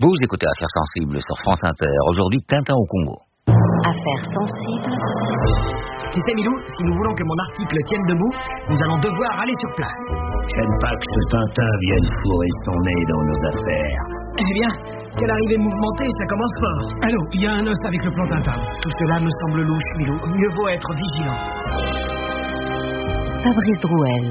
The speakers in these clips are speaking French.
Vous écoutez Affaires sensibles sur France Inter. Aujourd'hui, Tintin au Congo. Affaires sensibles. Tu sais, Milou, si nous voulons que mon article tienne debout, nous allons devoir aller sur place. J'aime pas que ce Tintin vienne fourrer son nez dans nos affaires. Eh bien, quelle arrivée mouvementée, ça commence fort. Allô, il y a un os avec le plan Tintin. Tout cela me semble louche, Milou. Mieux vaut être vigilant. Fabrice Drouel.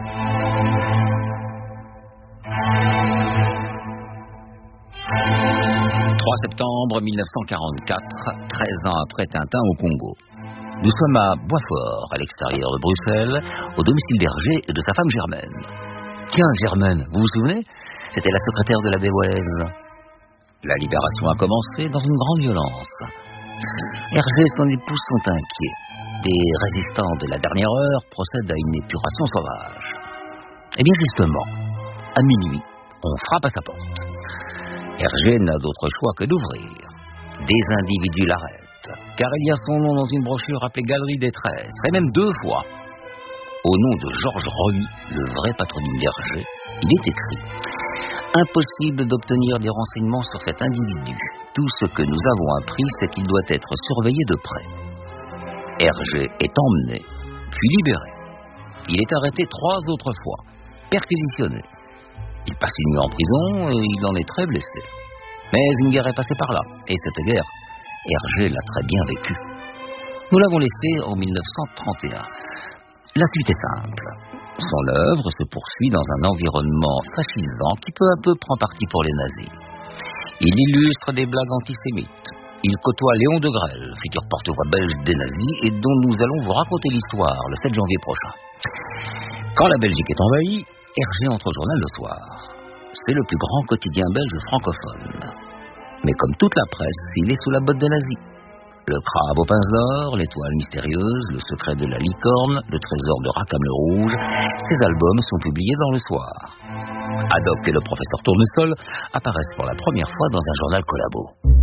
« 3 septembre 1944, 13 ans après Tintin au Congo. Nous sommes à Boisfort, à l'extérieur de Bruxelles, au domicile d'Hergé et de sa femme Germaine. Tiens, Germaine, vous vous souvenez? C'était la secrétaire de l'abbé Waise. La libération a commencé dans une grande violence. Hergé et son épouse sont inquiets. Des résistants de la dernière heure procèdent à une épuration sauvage. Eh bien justement, à minuit, on frappe à sa porte. Hergé n'a d'autre choix que d'ouvrir. Des individus l'arrêtent, car il y a son nom dans une brochure appelée Galerie des Traîtres, et même 2 fois. Au nom de Georges Romy, le vrai patronyme d'Hergé, il est écrit « Impossible d'obtenir des renseignements sur cet individu. Tout ce que nous avons appris, c'est qu'il doit être surveillé de près. » Hergé est emmené, puis libéré. Il est arrêté 3 autres fois, perquisitionné. Il passe une nuit en prison et il en est très blessé. Mais une guerre est passée par là, et cette guerre, Hergé l'a très bien vécue. Nous l'avons laissé en 1931. La suite est simple. Son œuvre se poursuit dans un environnement fascisant qui peu à peu prend parti pour les nazis. Il illustre des blagues antisémites. Il côtoie Léon Degrelle, futur porte-voix belge des nazis, et dont nous allons vous raconter l'histoire le 7 janvier prochain. Quand la Belgique est envahie, Hergé entre au journal le soir. C'est le plus grand quotidien belge francophone. Mais comme toute la presse, il est sous la botte des nazis. Le crabe aux pinces d'or, l'étoile mystérieuse, le secret de la licorne, le trésor de Rackham le Rouge, ces albums sont publiés dans le soir. Haddock et le professeur Tournesol apparaissent pour la première fois dans un journal collabo.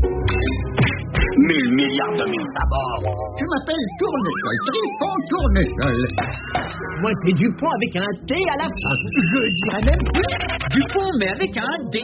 1000 milliards de mille d'abord. Je m'appelle Tournesol, Trifon Tournesol. Moi, c'est Dupont avec un T à la fin. Je dirais même plus Dupont, mais avec un D.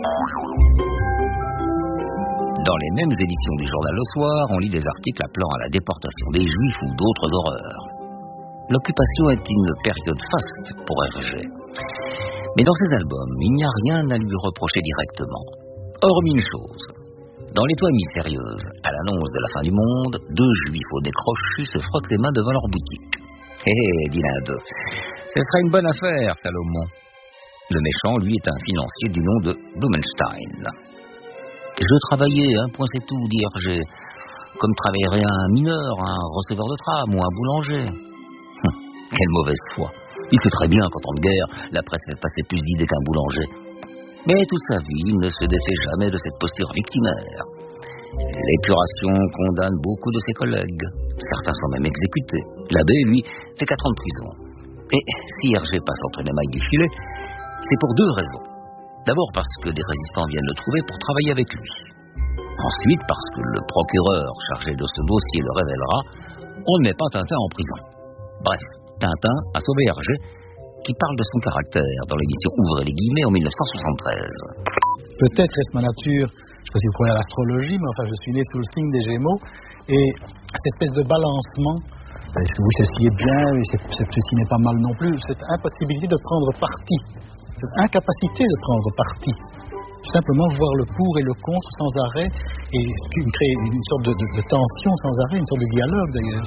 Dans les mêmes éditions du journal Le Soir, on lit des articles appelant à la déportation des Juifs ou d'autres horreurs. L'occupation est une période faste pour Hergé. Mais dans ses albums, il n'y a rien à lui reprocher directement. Hormis une chose. Dans l'étoile mystérieuse, à l'annonce de la fin du monde, 2 Juifs au nez crochu se frottent les mains devant leur boutique. Hé, dit l'un d'eux, ce sera une bonne affaire, Salomon. Le méchant, lui, est un financier du nom de Blumenstein. Je travaillais, point c'est tout, dit Hergé, comme travaillerait un mineur, un receveur de tram ou un boulanger. Quelle mauvaise foi. Il sait très bien qu'en temps de guerre, la presse fait passer plus d'idées qu'un boulanger. Mais toute sa vie, il ne se défait jamais de cette posture victimaire. L'épuration condamne beaucoup de ses collègues. Certains sont même exécutés. L'abbé, lui, fait 4 ans de prison. Et si Hergé passe entre les mailles du filet, c'est pour 2 raisons. D'abord parce que des résistants viennent le trouver pour travailler avec lui. Ensuite parce que le procureur chargé de ce dossier le révélera, on ne met pas Tintin en prison. Bref, Tintin a sauvé Hergé, qui parle de son caractère dans l'émission Ouvrez les guillemets en 1973. Peut-être est-ce ma nature, je ne sais pas si vous croyez à l'astrologie, mais enfin je suis né sous le signe des Gémeaux, et cette espèce de balancement, oui ceci est bien, ceci n'est pas mal non plus, cette impossibilité de prendre parti, cette incapacité de prendre parti, simplement voir le pour et le contre sans arrêt, et créer une sorte de tension sans arrêt, une sorte de dialogue d'ailleurs.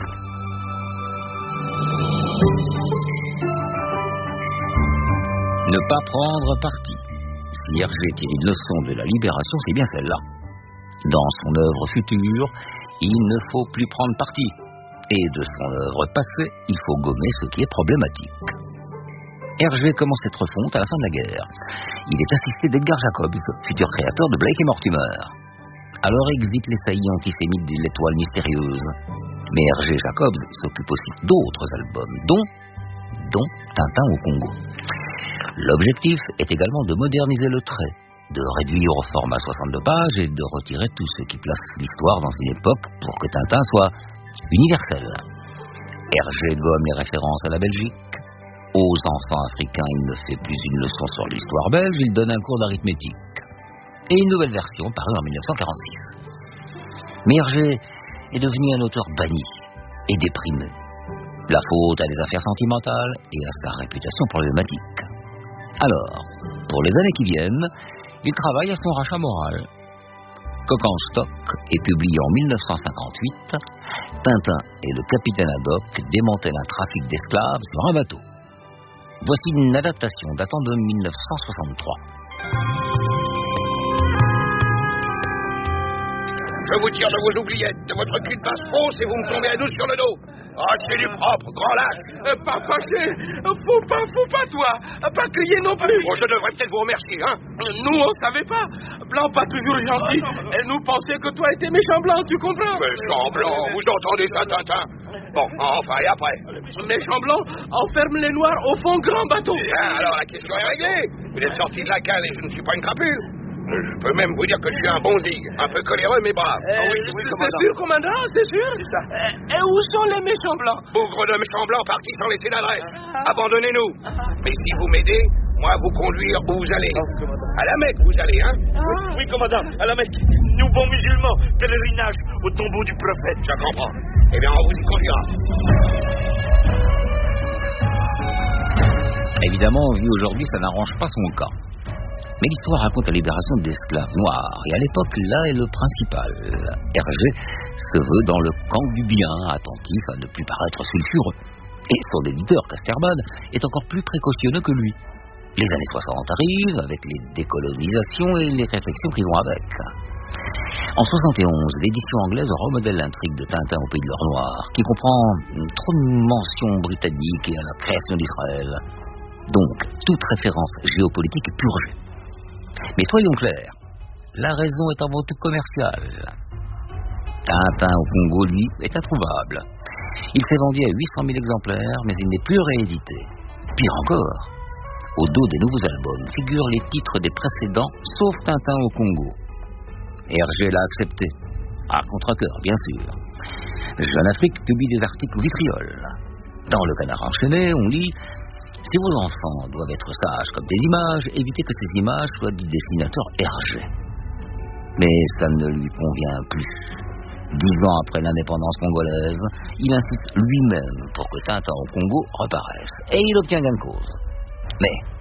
Ne pas prendre parti. Si Hergé tire une leçon de la libération, c'est bien celle-là. Dans son œuvre future, il ne faut plus prendre parti. Et de son œuvre passée, il faut gommer ce qui est problématique. Hergé commence cette refonte à la fin de la guerre. Il est assisté d'Edgar Jacobs, futur créateur de Blake et Mortimer. Alors exit les saillies antisémites de l'étoile mystérieuse. Mais Hergé Jacobs s'occupe aussi d'autres albums, dont Tintin au Congo. L'objectif est également de moderniser le trait, de réduire au format 62 pages et de retirer tout ce qui place l'histoire dans une époque pour que Tintin soit universel. Hergé gomme les références à la Belgique. Aux enfants africains, il ne fait plus une leçon sur l'histoire belge, il donne un cours d'arithmétique. et une nouvelle version parue en 1946. Mais Hergé est devenu un auteur banni et déprimé. La faute à des affaires sentimentales et à sa réputation problématique. Alors, pour les années qui viennent, il travaille à son rachat moral. Coq en stock est publié en 1958. Tintin et le capitaine Haddock démantèlent un trafic d'esclaves sur un bateau. Voici une adaptation datant de 1963. Je vous tire de vos oubliettes, de votre cul de passe-fausse et vous me tombez à nous sur le dos. Ah, c'est du propre, grand lâche. Pas fâché. Faut pas, toi. Pas crier non plus. Bon, je devrais peut-être vous remercier, hein. Nous, on savait pas. Blanc, pas toujours gentil. Et nous pensions que toi étais méchant blanc, tu comprends? Méchant blanc, vous entendez ça, Tintin? Bon, enfin, et après? Méchant blanc, enferme les noirs au fond grand bateau. Bien, alors la question est réglée. Vous êtes sorti de la cale et je ne suis pas une crapule. Je peux même vous dire que je suis un bon zig, un peu coléreux mais brave. C'est sûr, commandant, c'est sûr. C'est ça. Et où sont les méchants blancs? Bougre de méchants blancs partis sans laisser d'adresse. Abandonnez-nous. Mais si vous m'aidez, moi vous conduire où vous allez. À la Mecque vous allez, hein? Oui, commandant, à la Mecque. Nous bons musulmans, pèlerinage au tombeau du prophète. Je comprends. Eh bien, on vous y conduira. Évidemment, vu aujourd'hui, ça n'arrange pas son cas. Mais l'histoire raconte la libération d'esclaves noirs, et à l'époque, là est le principal. Hergé se veut dans le camp du bien, attentif à ne plus paraître sulfureux. Et son éditeur, Casterbad, est encore plus précautionneux que lui. Les années 60 arrivent, avec les décolonisations et les réflexions qui vont avec. En 71, l'édition anglaise remodèle l'intrigue de Tintin au pays de l'or noir, qui comprend trop de mentions britanniques et à la création d'Israël. Donc, toute référence géopolitique est purgée. Mais soyons clairs, la raison est avant tout commerciale. Tintin au Congo, lui, est introuvable. Il s'est vendu à 800 000 exemplaires, mais il n'est plus réédité. Pire encore, au dos des nouveaux albums figurent les titres des précédents, sauf Tintin au Congo. Hergé l'a accepté, à contre-cœur, bien sûr. Jeune Afrique publie des articles vitrioles. Dans le Canard enchaîné, on lit: si vos enfants doivent être sages comme des images, évitez que ces images soient du dessinateur Hergé. Mais ça ne lui convient plus. 10 ans après l'indépendance congolaise, il insiste lui-même pour que Tintin au Congo reparaisse. Et il obtient gain de cause. Mais